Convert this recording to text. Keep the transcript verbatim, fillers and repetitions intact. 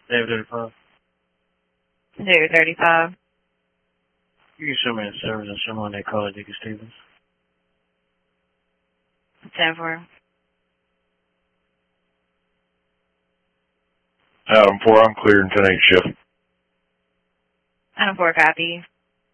David thirty-five. David thirty-five. You can show me the service and someone they call it Dickie Stevens. ten four. Adam four, I'm clearing ten eight shift. Adam four, copy.